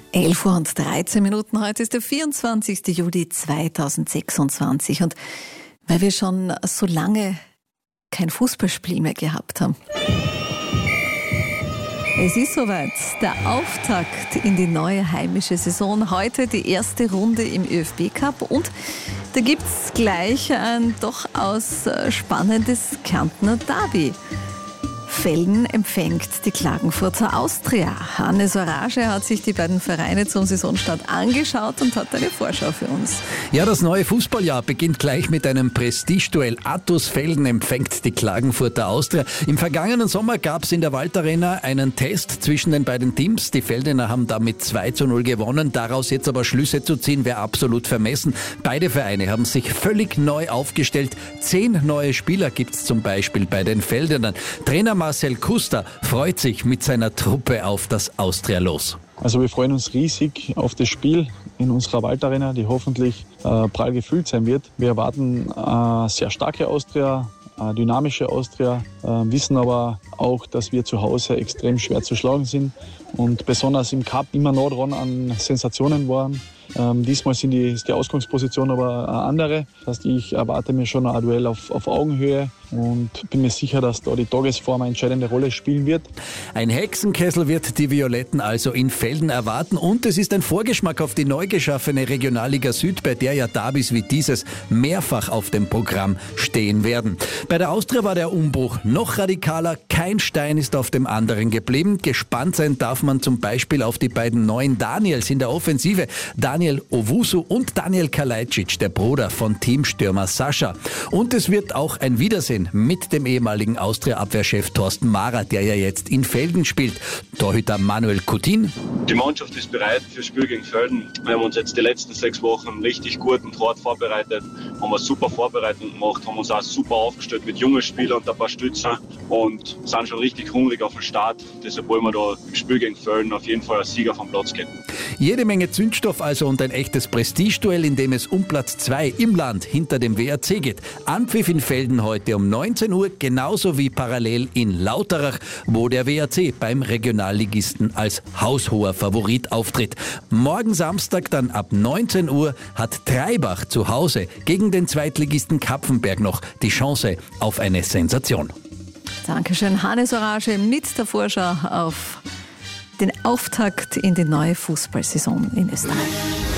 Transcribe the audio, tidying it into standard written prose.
11:13 Heute ist der 24. Juli 2026 und weil wir schon so lange kein Fußballspiel mehr gehabt haben. Es ist soweit, der Auftakt in die neue heimische Saison. Heute die erste Runde im ÖFB-Cup und da gibt es gleich ein durchaus spannendes Kärntner Derby. Velden empfängt die Klagenfurter Austria. Hannes Orage hat sich die beiden Vereine zum Saisonstart angeschaut und hat eine Vorschau für uns. Ja, das neue Fußballjahr beginnt gleich mit einem Prestigeduell. Attus Velden empfängt die Klagenfurter Austria. Im vergangenen Sommer gab es in der Waldarena einen Test zwischen den beiden Teams. Die Veldener haben damit 2:0 gewonnen. Daraus jetzt aber Schlüsse zu ziehen, wäre absolut vermessen. Beide Vereine haben sich völlig neu aufgestellt. 10 neue Spieler gibt es zum Beispiel bei den Veldenern. Trainer Marcel Kuster freut sich mit seiner Truppe auf das Austria-Los. Also wir freuen uns riesig auf das Spiel in unserer Waldarena, die hoffentlich prall gefüllt sein wird. Wir erwarten eine sehr starke Austria, eine dynamische Austria, wissen aber auch, dass wir zu Hause extrem schwer zu schlagen sind und besonders im Cup immer nah dran an Sensationen waren. Diesmal ist die Ausgangsposition aber eine andere. Das heißt, ich erwarte mir schon ein Duell auf Augenhöhe und bin mir sicher, dass da die Tagesform eine entscheidende Rolle spielen wird. Ein Hexenkessel wird die Violetten also in Velden erwarten und es ist ein Vorgeschmack auf die neu geschaffene Regionalliga Süd, bei der ja Derbys wie dieses mehrfach auf dem Programm stehen werden. Bei der Austria war der Umbruch noch radikaler, kein Stein ist auf dem anderen geblieben. Gespannt sein darf man zum Beispiel auf die beiden neuen Daniels in der Offensive. Daniel Owusu und Daniel Kalajdzic, der Bruder von Teamstürmer Sascha. Und es wird auch ein Wiedersehen mit dem ehemaligen Austria-Abwehrchef Thorsten Mahrer, der ja jetzt in Velden spielt. Torhüter Manuel Coutin. Die Mannschaft ist bereit fürs Spiel gegen Velden. Wir haben uns jetzt die letzten 6 Wochen richtig gut und hart vorbereitet, haben eine super Vorbereitung gemacht, haben uns auch super aufgestellt mit jungen Spielern und ein paar Stützen und sind schon richtig hungrig auf den Start. Deshalb wollen wir da im Spiel gegen Velden auf jeden Fall als Sieger vom Platz gehen. Jede Menge Zündstoff also und ein echtes Prestigeduell, in dem es um Platz 2 im Land hinter dem WRC geht. Anpfiff in Velden heute um 19 Uhr, genauso wie parallel in Lauterach, wo der WRC beim Regionalligisten als haushoher Favorit auftritt. Morgen Samstag dann ab 19 Uhr hat Treibach zu Hause gegen den Zweitligisten Kapfenberg noch die Chance auf eine Sensation. Dankeschön, Hannes Orage mit der Vorschau auf den Auftakt in die neue Fußballsaison in Österreich.